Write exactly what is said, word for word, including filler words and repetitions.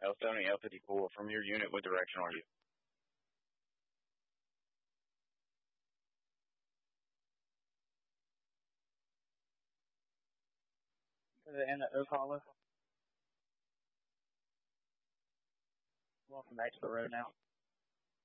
L seventy, L fifty-four, from your unit, what direction are you? To the end of Oak Hollow. Walking back to the road now.